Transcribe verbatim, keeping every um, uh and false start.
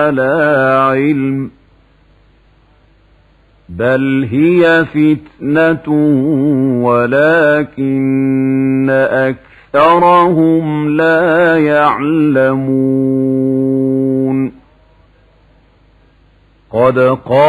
على علم بل هي فتنة ولكن أكثرهم لا يعلمون. قد قال